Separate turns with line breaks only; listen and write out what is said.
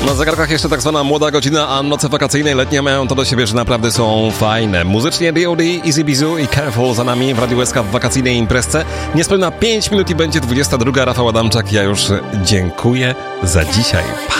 Na zegarkach jeszcze tak zwana młoda godzina, a noce wakacyjne letnie mają to do siebie, że naprawdę są fajne. Muzycznie D.O.D., Easy Bizu i Careful za nami w Radiu SK w wakacyjnej imprezce. Niespełna 5 minut i będzie 22. Rafał Adamczak. Ja już dziękuję za dzisiaj.